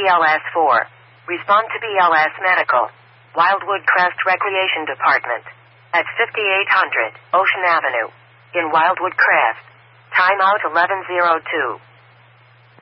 BLS 4. Respond to BLS Medical. Wildwood Crest Recreation Department. At 5800 Ocean Avenue. In Wildwood Crest. Timeout 11:02.